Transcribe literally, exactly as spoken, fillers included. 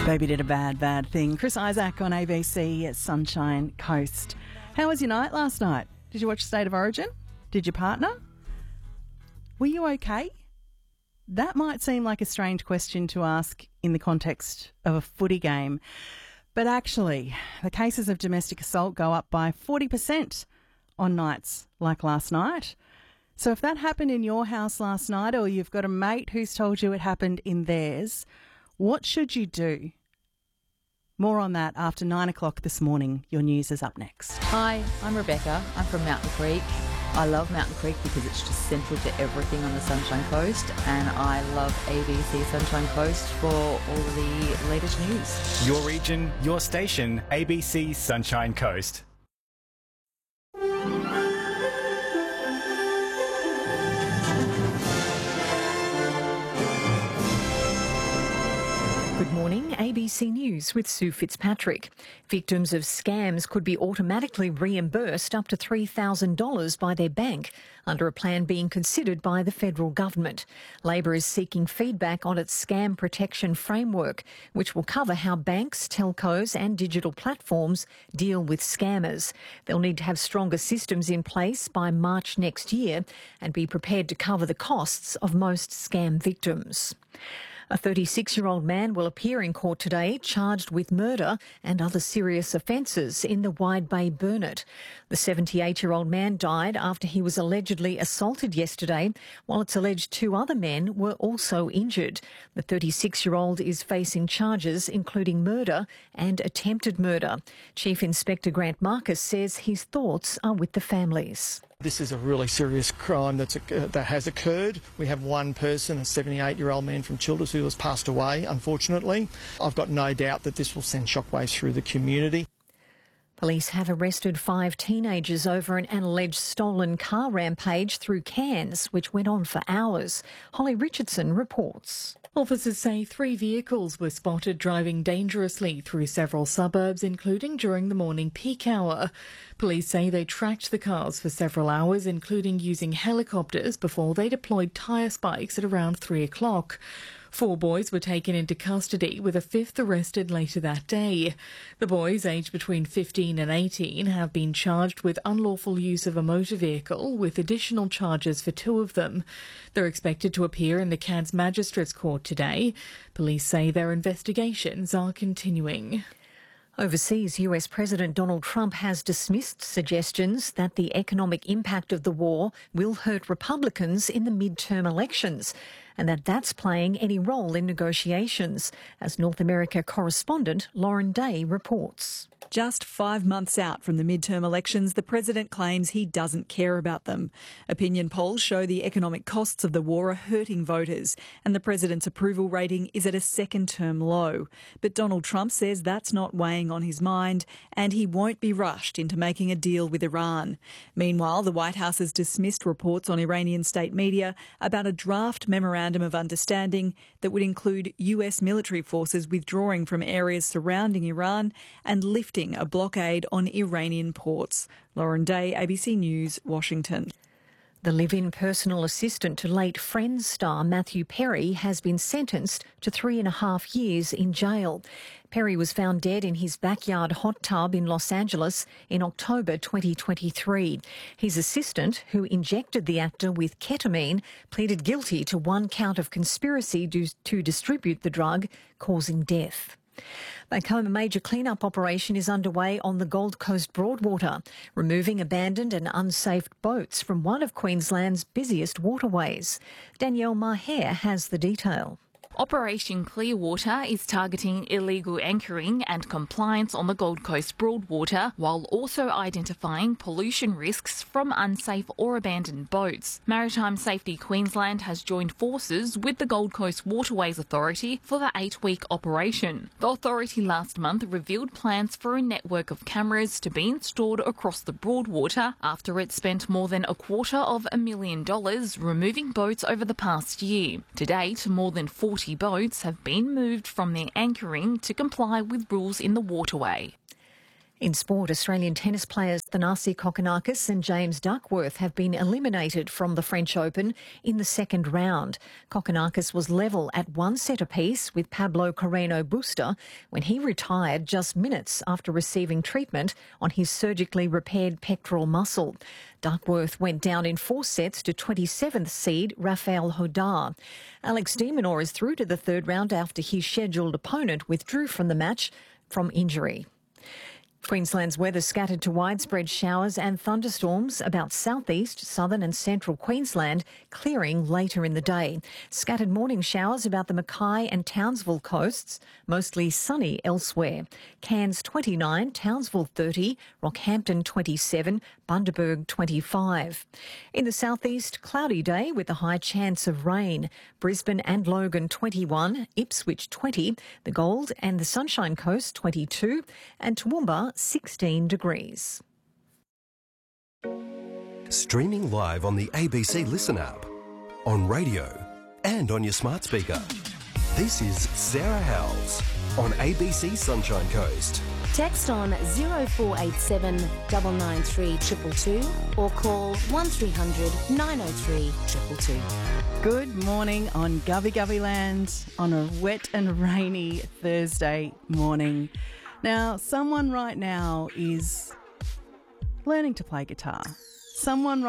Baby did a bad, bad thing. Chris Isaak on A B C at Sunshine Coast. How was your night last night? Did you watch State of Origin? Did your partner? Were you okay? That might seem like a strange question to ask in the context of a footy game, but actually, the cases of domestic assault go up by forty percent on nights like last night. So if that happened in your house last night, or you've got a mate who's told you it happened in theirs, what should you do? More on that after nine o'clock this morning. Your news is up next. Hi, I'm Rebecca. I'm from Mountain Creek. I love Mountain Creek because it's just central to everything on the Sunshine Coast, and I love A B C Sunshine Coast for all of the latest news. Your region, your station, A B C Sunshine Coast. Good morning, A B C News with Sue Fitzpatrick. Victims of scams could be automatically reimbursed up to three thousand dollars by their bank under a plan being considered by the federal government. Labor is seeking feedback on its scam protection framework, which will cover how banks, telcos and digital platforms deal with scammers. They'll need to have stronger systems in place by March next year and be prepared to cover the costs of most scam victims. A thirty-six-year-old man will appear in court today charged with murder and other serious offences in the Wide Bay Burnett. The seventy-eight-year-old man died after he was allegedly assaulted yesterday, while it's alleged two other men were also injured. The thirty-six-year-old is facing charges including murder and attempted murder. Chief Inspector Grant Marcus says his thoughts are with the families. This is a really serious crime that's, uh, that has occurred. We have one person, a seventy-eight-year-old man from Childers, who has passed away, unfortunately. I've got no doubt that this will send shockwaves through the community. Police have arrested five teenagers over an alleged stolen car rampage through Cairns, which went on for hours. Holly Richardson reports. Officers say three vehicles were spotted driving dangerously through several suburbs, including during the morning peak hour. Police say they tracked the cars for several hours, including using helicopters, before they deployed tyre spikes at around three o'clock. Four boys were taken into custody, with a fifth arrested later that day. The boys, aged between fifteen and eighteen, have been charged with unlawful use of a motor vehicle, with additional charges for two of them. They're expected to appear in the Cairns Magistrates Court today. Police say their investigations are continuing. Overseas, U S President Donald Trump has dismissed suggestions that the economic impact of the war will hurt Republicans in the midterm elections, and that that's playing any role in negotiations, as North America correspondent Lauren Day reports. Just five months out from the midterm elections, the president claims he doesn't care about them. Opinion polls show the economic costs of the war are hurting voters, and the president's approval rating is at a second-term low. But Donald Trump says that's not weighing on his mind, and he won't be rushed into making a deal with Iran. Meanwhile, the White House has dismissed reports on Iranian state media about a draft memorandum of understanding that would include U S military forces withdrawing from areas surrounding Iran and lifting a blockade on Iranian ports. Lauren Day, A B C News, Washington. The live-in personal assistant to late Friends star Matthew Perry has been sentenced to three and a half years in jail. Perry was found dead in his backyard hot tub in Los Angeles in October twenty twenty-three. His assistant, who injected the actor with ketamine, pleaded guilty to one count of conspiracy to distribute the drug, causing death. Back home, a major clean-up operation is underway on the Gold Coast Broadwater, removing abandoned and unsafe boats from one of Queensland's busiest waterways. Danielle Maher has the detail. Operation Clearwater is targeting illegal anchoring and compliance on the Gold Coast Broadwater, while also identifying pollution risks from unsafe or abandoned boats. Maritime Safety Queensland has joined forces with the Gold Coast Waterways Authority for the eight-week operation. The authority last month revealed plans for a network of cameras to be installed across the Broadwater after it spent more than a quarter of a million dollars removing boats over the past year. To date, more than forty boats have been moved from their anchoring to comply with rules in the waterway. In sport, Australian tennis players Thanasi Kokkinakis and James Duckworth have been eliminated from the French Open in the second round. Kokkinakis was level at one set apiece with Pablo Carreno Busta when he retired just minutes after receiving treatment on his surgically repaired pectoral muscle. Duckworth went down in four sets to twenty-seventh seed Rafael Hodar. Alex de Minaur is through to the third round after his scheduled opponent withdrew from the match from injury. Queensland's weather scattered to widespread showers and thunderstorms about southeast, southern and central Queensland, clearing later in the day. Scattered morning showers about the Mackay and Townsville coasts, mostly sunny elsewhere. Cairns twenty-nine, Townsville thirty, Rockhampton twenty-seven, Bundaberg twenty-five. In the southeast, cloudy day with a high chance of rain. Brisbane and Logan twenty-one, Ipswich twenty, the Gold and the Sunshine Coast twenty-two, and Toowoomba sixteen degrees. Streaming live on the A B C Listen app, on radio and on your smart speaker. This is Sarah Howells on A B C Sunshine Coast. Text on zero four eight seven nine nine three two two two or call one three hundred nine oh three two two two. Good morning on Gubby Gubby Land on a wet and rainy Thursday morning. Now, someone right now is learning to play guitar. Someone right